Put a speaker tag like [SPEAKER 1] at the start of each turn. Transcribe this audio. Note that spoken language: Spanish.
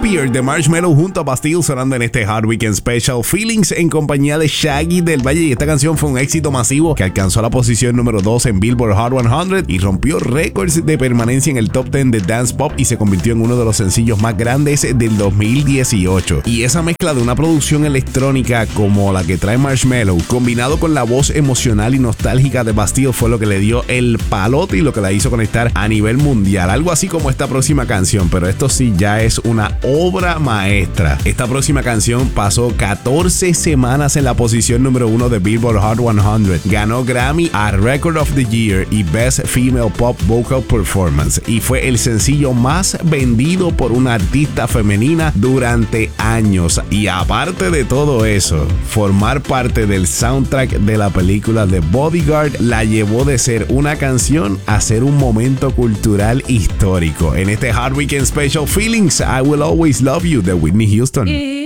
[SPEAKER 1] Happier de Marshmello junto a Bastille sonando en este Hard Weekend Special. Feelings en compañía de Shaggy del Valle, y esta canción fue un éxito masivo que alcanzó la posición número 2 en Billboard Hot 100 y rompió récords de permanencia en el top 10 de Dance Pop y se convirtió en uno de los sencillos más grandes del 2018. Y esa mezcla de una producción electrónica como la que trae Marshmello, combinado con la voz emocional y nostálgica de Bastille, fue lo que le dio el palote y lo que la hizo conectar a nivel mundial. Algo así como esta próxima canción, pero esto sí ya es una obra maestra. Esta próxima canción pasó 14 semanas en la posición número 1 de Billboard Hot 100. Ganó Grammy a Record of the Year y Best Female Pop Vocal Performance y fue el sencillo más vendido por una artista femenina durante años. Y aparte de todo eso, formar parte del soundtrack de la película The Bodyguard la llevó de ser una canción a ser un momento cultural histórico. En este Hard Weekend Special, Feelings, I Will Always Love You de Whitney Houston.